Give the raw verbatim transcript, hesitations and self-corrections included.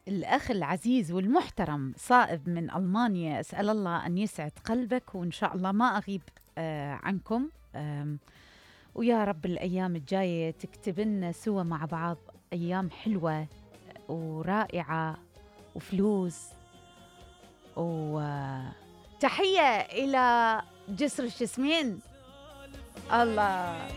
الأخ العزيز والمحترم صائب من ألمانيا، أسأل الله أن يسعد قلبك وإن شاء الله ما أغيب آه عنكم، آم، ويا رب الأيام الجاية تكتب لنا سوا مع بعض أيام حلوة ورائعة وفلوس. وتحية إلى جسر الشسمين. الله